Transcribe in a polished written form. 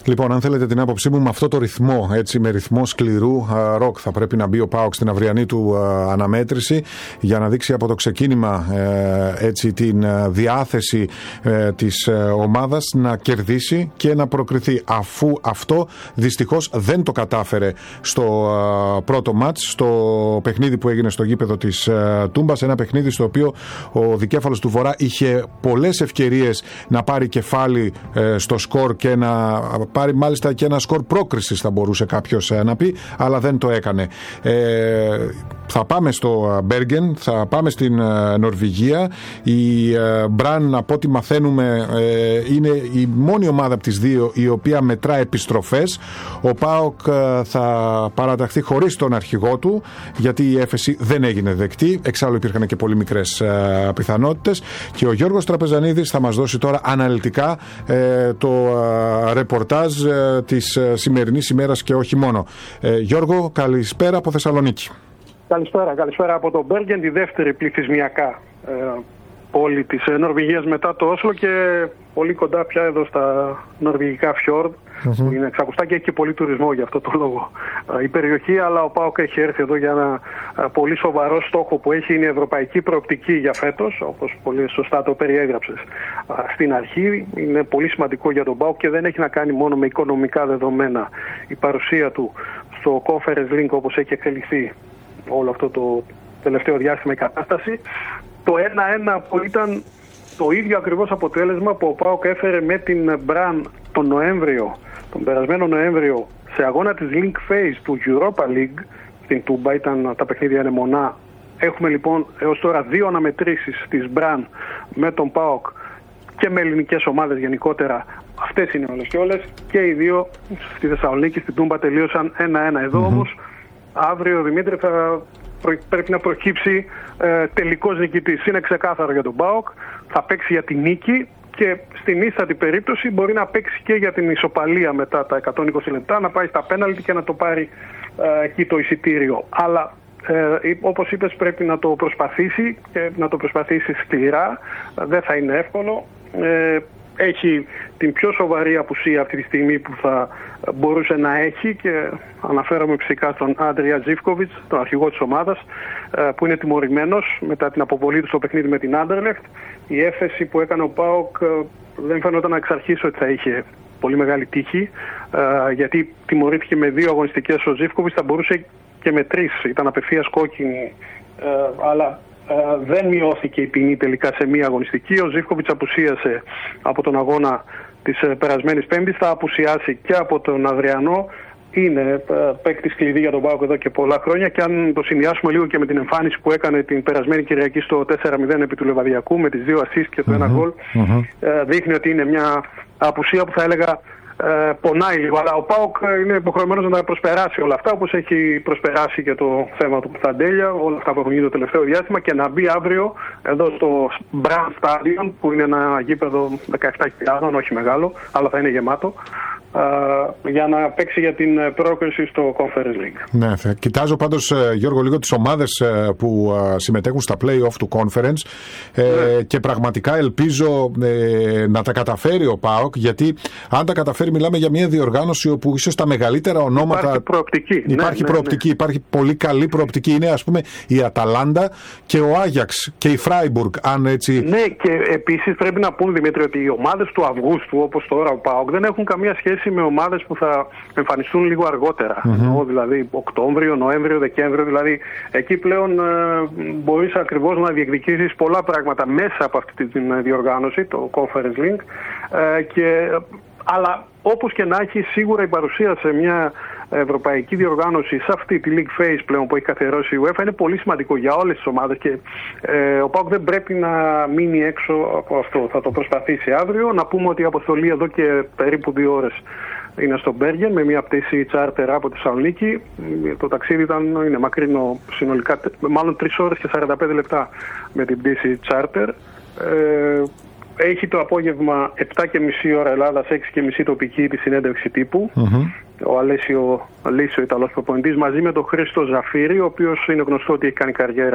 Λοιπόν, αν θέλετε την άποψή μου, με αυτό το ρυθμό, έτσι, με ρυθμό σκληρού ροκ, θα πρέπει να μπει ο ΠΑΟΚ στην αυριανή του αναμέτρηση για να δείξει από το ξεκίνημα έτσι, την διάθεση της ομάδας να κερδίσει και να προκριθεί. Αφού αυτό δυστυχώς δεν το κατάφερε στο πρώτο μάτς, στο παιχνίδι που έγινε στο γήπεδο της Τούμπας, ένα παιχνίδι στο οποίο ο δικέφαλος του Βορρά είχε πολλές ευκαιρίες να πάρει κεφάλι στο σκορ και να πάρει μάλιστα και ένα σκορ πρόκρισης, θα μπορούσε κάποιος να πει, αλλά δεν το έκανε. Θα πάμε στο Μπέργεν, θα πάμε στην Νορβηγία. Η Μπραν, από ό,τι μαθαίνουμε, είναι η μόνη ομάδα από τις δύο η οποία μετρά επιστροφές. Ο ΠΑΟΚ θα παραταχθεί χωρίς τον αρχηγό του, γιατί η έφεση δεν έγινε δεκτή. Εξάλλου υπήρχαν και πολύ μικρές πιθανότητες. Και ο Γιώργος Τραπεζανίδης θα μας δώσει τώρα αναλυτικά το ρεπορτάζ της σημερινής ημέρας και όχι μόνο. Γιώργο, καλησπέρα από Θεσσαλονίκη. Καλησπέρα από το Μπέργεν, τη δεύτερη πληθυσμιακά πόλη της Νορβηγίας μετά το Όσλο και πολύ κοντά πια εδώ στα νορβηγικά φιόρντ, που είναι εξακουστά και έχει και πολύ τουρισμό για αυτό το λόγο η περιοχή, αλλά ο ΠΑΟΚ έχει έρθει εδώ για ένα πολύ σοβαρό στόχο που έχει, είναι η ευρωπαϊκή προοπτική για φέτος, όπως πολύ σωστά το περιέγραψες στην αρχή. Είναι πολύ σημαντικό για τον ΠΑΟΚ και δεν έχει να κάνει μόνο με οικονομικά δεδομένα. Η παρουσία του στο Conference Link, όπως έχει εξελιχθεί όλο αυτό το τελευταίο διάστημα η κατάσταση, το 1-1 που ήταν το ίδιο ακριβώς αποτέλεσμα που ο ΠΑΟΚ έφερε με την Μπραν τον περασμένο Νοέμβριο, σε αγώνα της Link Phase του Europa League στην Τούμπα, ήταν τα παιχνίδια ανεμονά. Έχουμε λοιπόν έως τώρα δύο αναμετρήσεις της Μπραν με τον ΠΑΟΚ και με ελληνικές ομάδες γενικότερα. Αυτές είναι όλες και όλες, και οι δύο στη Θεσσαλονίκη, στην Τούμπα, τελείωσαν 1-1. Εδώ όμως αύριο, Δημήτρη, πρέπει να προκύψει τελικός νικητής. Είναι ξεκάθαρο για τον ΠΑΟΚ, θα παίξει για την νίκη και στην ίστατη περίπτωση μπορεί να παίξει και για την ισοπαλία μετά τα 120 λεπτά, να πάει στα πέναλτι και να το πάρει εκεί το εισιτήριο. Αλλά όπως είπες, πρέπει να το προσπαθήσει και να το προσπαθήσει σκληρά. Δεν θα είναι εύκολο. Έχει την πιο σοβαρή απουσία αυτή τη στιγμή που θα μπορούσε να έχει, και αναφέρομαι φυσικά στον Άντρια Ζίβκοβιτς, τον αρχηγό της ομάδας, που είναι τιμωρημένος μετά την αποβολή του στο παιχνίδι με την Άντερλεχτ. Η έφεση που έκανε ο ΠΑΟΚ δεν φαινόταν εξ αρχής ότι θα είχε πολύ μεγάλη τύχη, γιατί τιμωρήθηκε με 2 αγωνιστικές ο Ζίβκοβιτς, θα μπορούσε και με 3, ήταν απευθείας κόκκινη, αλλά δεν μειώθηκε η ποινή τελικά σε 1 αγωνιστική. Ο Ζίβκοβιτς απουσίασε από τον αγώνα της περασμένης Πέμπτης, θα απουσιάσει και από τον αυριανό. Είναι παίκτης κλειδί για τον ΠΑΟΚ εδώ και πολλά χρόνια, και αν το συνδυάσουμε λίγο και με την εμφάνιση που έκανε την περασμένη Κυριακή στο 4-0 επί του Λεβαδιακού με τις 2 assist και το 1 γκολ, δείχνει ότι είναι μια απουσία που θα έλεγα πονάει λίγο, αλλά ο ΠΑΟΚ είναι υποχρεωμένος να τα προσπεράσει όλα αυτά, όπως έχει προσπεράσει και το θέμα του Πουθαντέλια, όλα αυτά που έχουν γίνει το τελευταίο διάστημα, και να μπει αύριο εδώ στο Μπραν Stadion, που είναι ένα γήπεδο 17.000, όχι μεγάλο, αλλά θα είναι γεμάτο, για να παίξει για την πρόκριση στο Conference League. Ναι, θα κοιτάζω πάντως, Γιώργο, λίγο τις ομάδες που συμμετέχουν στα play-off του Conference, και πραγματικά ελπίζω να τα καταφέρει ο ΠΑΟΚ, γιατί αν τα καταφέρει, μιλάμε για μια διοργάνωση όπου ίσως τα μεγαλύτερα ονόματα. Υπάρχει προοπτική. Υπάρχει προοπτική, υπάρχει πολύ καλή προοπτική. Είναι, ας πούμε, η Αταλάντα και ο Άγιαξ και η Φράιμπουργκ, αν έτσι. Ναι, και επίσης πρέπει να πούμε, Δημήτρη, ότι οι ομάδες του Αυγούστου, όπως τώρα ο ΠΑΟΚ, δεν έχουν καμία σχέση με ομάδες που θα εμφανιστούν λίγο αργότερα. Δηλαδή Οκτώβριο, Νοέμβριο, Δεκέμβριο. Δηλαδή εκεί πλέον μπορείς ακριβώς να διεκδικήσεις πολλά πράγματα μέσα από αυτή τη διοργάνωση, το Conference Link. Αλλά όπως και να έχει, σίγουρα η παρουσία σε μια ευρωπαϊκή διοργάνωση, σε αυτή τη League Phase πλέον που έχει καθιερώσει η UEFA, είναι πολύ σημαντικό για όλες τις ομάδες, και ο ΠΑΟΚ δεν πρέπει να μείνει έξω από αυτό. Θα το προσπαθήσει αύριο. Να πούμε ότι η αποστολή εδώ και περίπου 2 ώρες είναι στο Μπέργεν με μια πτήση charter από τη Θεσσαλονίκη. Το ταξίδι είναι μακρύνο συνολικά, μάλλον 3 ώρες και 45 λεπτά με την πτήση charter. Έχει το απόγευμα 7:30 ώρα Ελλάδας, 6:30 τοπική, τη συνέντευξη τύπου. Ο Αλέσιο, ο Ιταλός προπονητής, μαζί με τον Χρήστο Ζαφύρη, ο οποίος είναι γνωστό ότι έχει κάνει καριέρα